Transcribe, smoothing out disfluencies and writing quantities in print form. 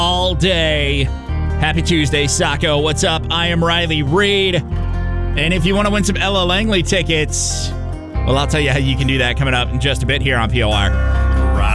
all day. Happy Tuesday, Sacco. What's up? I am Riley Reed. And if you want to win some Ella Langley tickets, well, I'll tell you how you can do that coming up in just a bit here on POR.